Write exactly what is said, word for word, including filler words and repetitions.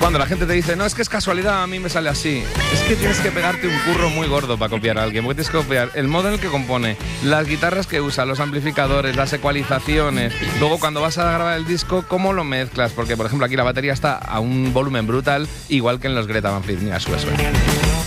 Cuando la gente te dice, no, es que es casualidad, a mí me sale así. Es que tienes que pegarte un curro muy gordo para copiar a alguien. Porque tienes que copiar el modo en el que compone, las guitarras que usa, los amplificadores, las ecualizaciones. Luego, cuando vas a grabar el disco, cómo lo mezclas. Porque, por ejemplo, aquí la batería está a un volumen brutal, igual que en los Greta Van Fleet. Mira, sube, sube.